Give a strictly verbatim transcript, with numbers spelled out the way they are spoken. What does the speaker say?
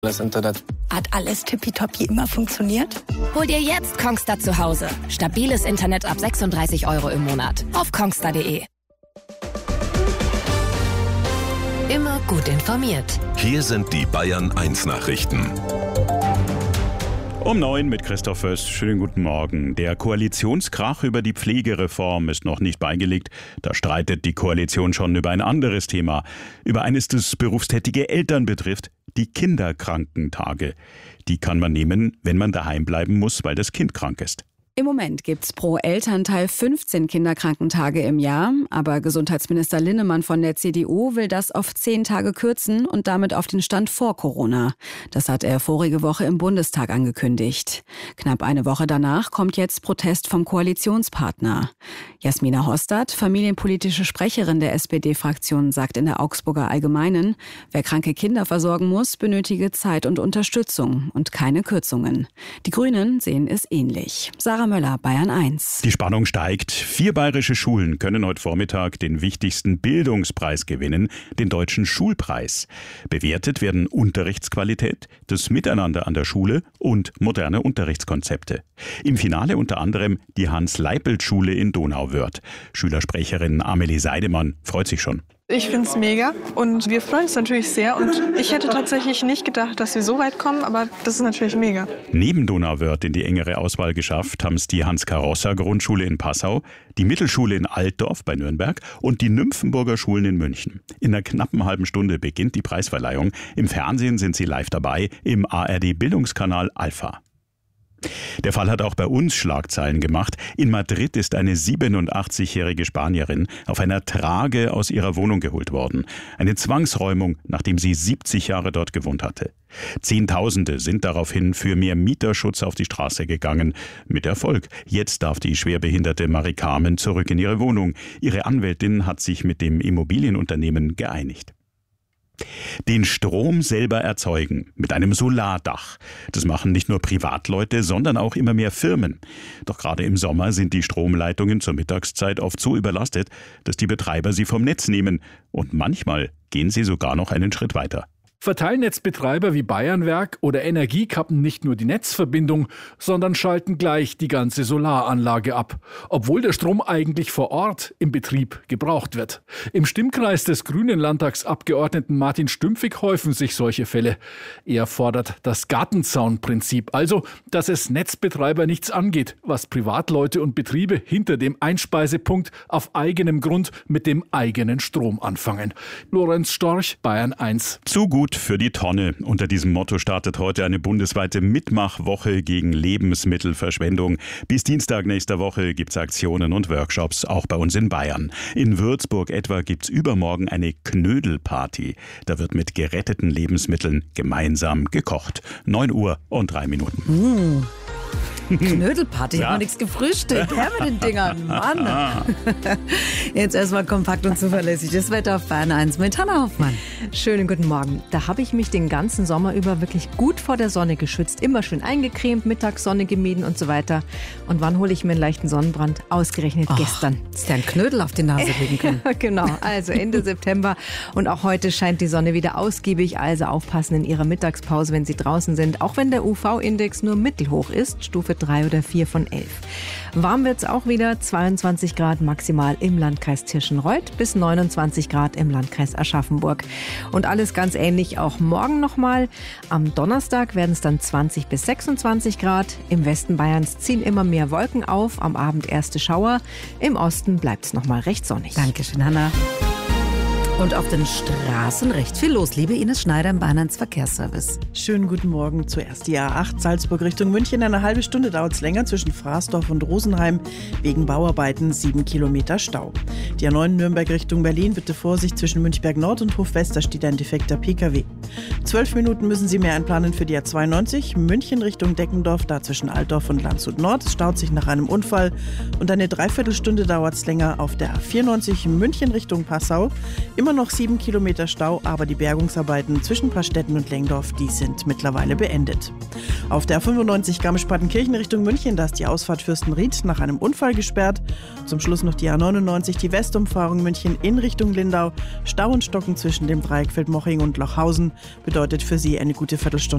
Das Internet. Hat alles tippitoppi immer funktioniert? Hol dir jetzt Kongstar zu Hause. Stabiles Internet ab sechsunddreißig Euro im Monat. Auf kongstar punkt de. Immer gut informiert. Hier sind die Bayern eins Nachrichten. Um neun mit Christoph Föst. Schönen guten Morgen. Der Koalitionskrach über die Pflegereform ist noch nicht beigelegt. Da streitet die Koalition schon über ein anderes Thema. Über eines, das berufstätige Eltern betrifft, die Kinderkrankentage. Die kann man nehmen, wenn man daheim bleiben muss, weil das Kind krank ist. Im Moment gibt's pro Elternteil fünfzehn Kinderkrankentage im Jahr. Aber Gesundheitsminister Linnemann von der C D U will das auf zehn Tage kürzen und damit auf den Stand vor Corona. Das hat er vorige Woche im Bundestag angekündigt. Knapp eine Woche danach kommt jetzt Protest vom Koalitionspartner. Jasmina Hostad, familienpolitische Sprecherin der S P D-Fraktion, sagt in der Augsburger Allgemeinen, wer kranke Kinder versorgen muss, benötige Zeit und Unterstützung und keine Kürzungen. Die Grünen sehen es ähnlich. Sarah Möller, Bayern eins. Die Spannung steigt. Vier bayerische Schulen können heute Vormittag den wichtigsten Bildungspreis gewinnen, den Deutschen Schulpreis. Bewertet werden Unterrichtsqualität, das Miteinander an der Schule und moderne Unterrichtskonzepte. Im Finale unter anderem die Hans-Leipelt-Schule in Donauwörth. Schülersprecherin Amelie Seidemann freut sich schon. Ich finde es mega und wir freuen uns natürlich sehr und ich hätte tatsächlich nicht gedacht, dass wir so weit kommen, aber das ist natürlich mega. Neben Donauwörth in die engere Auswahl geschafft haben es die Hans-Karossa-Grundschule in Passau, die Mittelschule in Altdorf bei Nürnberg und die Nymphenburger Schulen in München. In einer knappen halben Stunde beginnt die Preisverleihung. Im Fernsehen sind sie live dabei im A R D-Bildungskanal Alpha. Der Fall hat auch bei uns Schlagzeilen gemacht. In Madrid ist eine siebenundachtzigjährige Spanierin auf einer Trage aus ihrer Wohnung geholt worden. Eine Zwangsräumung, nachdem sie siebzig Jahre dort gewohnt hatte. Zehntausende sind daraufhin für mehr Mieterschutz auf die Straße gegangen. Mit Erfolg. Jetzt darf die schwerbehinderte Marie Carmen zurück in ihre Wohnung. Ihre Anwältin hat sich mit dem Immobilienunternehmen geeinigt. Den Strom selber erzeugen mit einem Solardach. Das machen nicht nur Privatleute, sondern auch immer mehr Firmen. Doch gerade im Sommer sind die Stromleitungen zur Mittagszeit oft so überlastet, dass die Betreiber sie vom Netz nehmen. Und manchmal gehen sie sogar noch einen Schritt weiter. Verteilnetzbetreiber wie Bayernwerk oder Energie kappen nicht nur die Netzverbindung, sondern schalten gleich die ganze Solaranlage ab, obwohl der Strom eigentlich vor Ort im Betrieb gebraucht wird. Im Stimmkreis des grünen Landtagsabgeordneten Martin Stümpfig häufen sich solche Fälle. Er fordert das Gartenzaunprinzip, also dass es Netzbetreiber nichts angeht, was Privatleute und Betriebe hinter dem Einspeisepunkt auf eigenem Grund mit dem eigenen Strom anfangen. Lorenz Storch, Bayern eins. Zu gut für die Tonne. Unter diesem Motto startet heute eine bundesweite Mitmachwoche gegen Lebensmittelverschwendung. Bis Dienstag nächster Woche gibt es Aktionen und Workshops, auch bei uns in Bayern. In Würzburg etwa gibt es übermorgen eine Knödelparty. Da wird mit geretteten Lebensmitteln gemeinsam gekocht. neun Uhr und drei Minuten. Mmh. Knödelparty, ja. Ich habe noch nichts gefrühstückt. Her mit den Dingern, Mann. Jetzt erstmal kompakt und zuverlässig. Das Wetter auf Bayern eins mit Hanna Hoffmann. Schönen guten Morgen. Da habe ich mich den ganzen Sommer über wirklich gut vor der Sonne geschützt. Immer schön eingecremt, Mittagssonne gemieden und so weiter. Und wann hole ich mir einen leichten Sonnenbrand? Ausgerechnet oh, gestern. Ist ja ein Knödel auf die Nase legen können. Ja, genau, also Ende September. Und auch heute scheint die Sonne wieder ausgiebig. Also aufpassen in Ihrer Mittagspause, wenn Sie draußen sind. Auch wenn der U V-Index nur mittelhoch ist, Stufe drei oder vier von elf. Warm wird es auch wieder, zweiundzwanzig Grad maximal im Landkreis Tirschenreuth bis neunundzwanzig Grad im Landkreis Aschaffenburg. Und alles ganz ähnlich auch morgen nochmal. Am Donnerstag werden es dann zwanzig bis sechsundzwanzig Grad. Im Westen Bayerns ziehen immer mehr Wolken auf, am Abend erste Schauer. Im Osten bleibt es nochmal recht sonnig. Dankeschön, Hanna. Und auf den Straßen recht viel los. Liebe Ines Schneider im Bayern eins Verkehrsservice. Schönen guten Morgen. Zuerst die A acht Salzburg Richtung München. Eine halbe Stunde dauert es länger zwischen Fraßdorf und Rosenheim. Wegen Bauarbeiten sieben Kilometer Stau. Die A neun Nürnberg Richtung Berlin. Bitte Vorsicht, zwischen Münchberg Nord und Hof West. Da steht ein defekter P K W. Zwölf Minuten müssen Sie mehr einplanen für die A zweiundneunzig. München Richtung Deckendorf. Da zwischen Altdorf und Landshut Nord. Es staut sich nach einem Unfall. Und eine Dreiviertelstunde dauert es länger auf der A vierundneunzig München Richtung Passau. Immer immer noch sieben Kilometer Stau, aber die Bergungsarbeiten zwischen Pastetten und Lengdorf, die sind mittlerweile beendet. Auf der fünfundneunzig Garmisch-Partenkirchen Richtung München, da ist die Ausfahrt Fürstenried nach einem Unfall gesperrt. Zum Schluss noch die A neunundneunzig, die Westumfahrung München in Richtung Lindau. Stau und Stocken zwischen dem Dreieck Feldmoching und Lochhausen bedeutet für Sie eine gute Viertelstunde